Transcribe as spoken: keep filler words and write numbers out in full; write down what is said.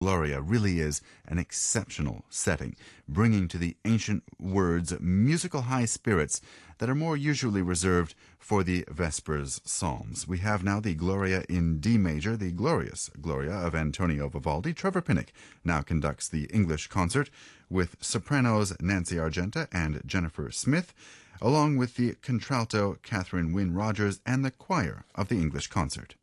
Gloria really is an exceptional setting, bringing to the ancient words musical high spirits that are more usually reserved for the Vespers Psalms. We have now the Gloria in D major, the glorious Gloria of Antonio Vivaldi. Trevor Pinnock now conducts the English concert with sopranos Nancy Argenta and Jennifer Smith, along with the contralto Catherine Wynne Rogers and the choir of the English concert.